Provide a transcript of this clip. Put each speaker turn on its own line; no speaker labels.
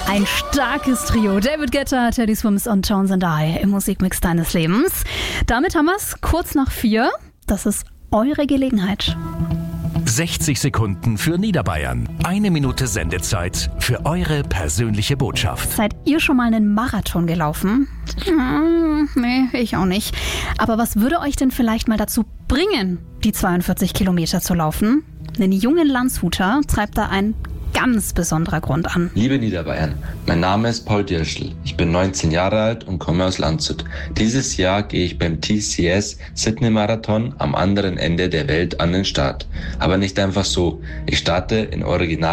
Ein starkes Trio. David Guetta, Teddy Swims und Tones and I im Musikmix deines Lebens. Damit haben wir es kurz nach 4. Das ist eure Gelegenheit.
60 Sekunden für Niederbayern. 1 Minute Sendezeit für eure persönliche Botschaft.
Seid ihr schon mal einen Marathon gelaufen? Nee, ich auch nicht. Aber was würde euch denn vielleicht mal dazu bringen, die 42 Kilometer zu laufen? Einen jungen Landshuter treibt da ein ganz besonderer Grund an.
Liebe Niederbayern, mein Name ist Paul Dirschl. Ich bin 19 Jahre alt und komme aus Landshut. Dieses Jahr gehe ich beim TCS Sydney Marathon am anderen Ende der Welt an den Start. Aber nicht einfach so. Ich starte in Original